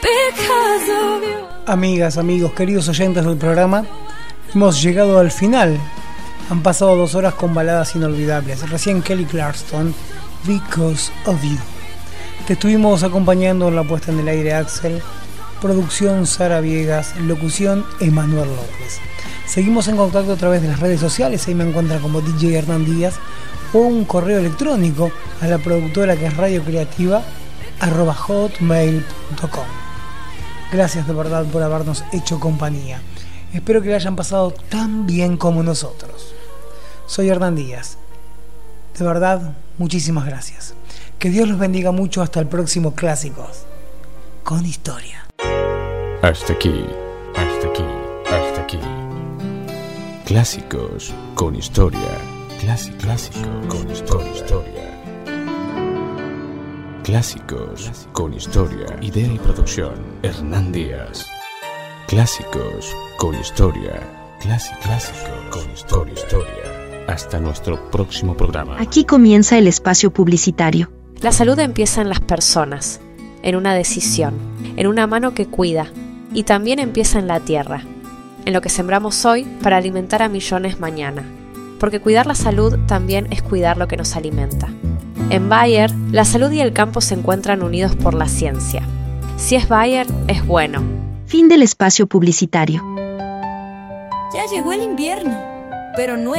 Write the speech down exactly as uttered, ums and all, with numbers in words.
Amigas, amigos, queridos oyentes del programa, hemos llegado al final. Han pasado dos horas con baladas inolvidables. Recién Kelly Clarkson, Because of You. Te estuvimos acompañando en la puesta en el aire Axel, producción Sara Viegas, locución Emanuel López. Seguimos en contacto a través de las redes sociales, ahí me encuentran como D J Hernán Díaz, o un correo electrónico a la productora que es radiocreativa arroba hotmail punto com. Gracias de verdad por habernos hecho compañía. Espero que la hayan pasado tan bien como nosotros. Soy Hernán Díaz. De verdad, muchísimas gracias. Que Dios los bendiga mucho hasta el próximo Clásicos con Historia. Hasta aquí, hasta aquí, hasta aquí. Clásicos con Historia. Clásico, clásico con historia. historia. Clásicos con Historia. Idea y producción Hernán Díaz. Clásicos con Historia. Clásico, clásico con historia. historia. Hasta nuestro próximo programa. Aquí comienza el espacio publicitario. La salud empieza en las personas, en una decisión, en una mano que cuida, y también empieza en la tierra, en lo que sembramos hoy para alimentar a millones mañana. Porque cuidar la salud también es cuidar lo que nos alimenta. En Bayer, la salud y el campo se encuentran unidos por la ciencia. Si es Bayer, es bueno. Fin del espacio publicitario. Ya llegó el invierno, pero no es